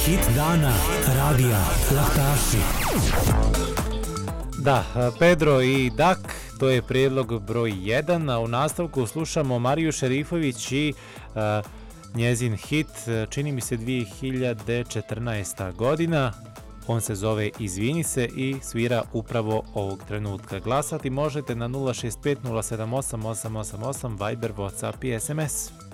Hit dana radija Laktaši. Da, Pedro i Dak, to je prijedlog broj 1, a u nastavku slušamo Mariju Šerifović i njezin hit, čini mi se 2014. godina. On se zove Izvini se i svira upravo ovog trenutka. Glasati možete na 065 078 888, Viber, WhatsApp i SMS.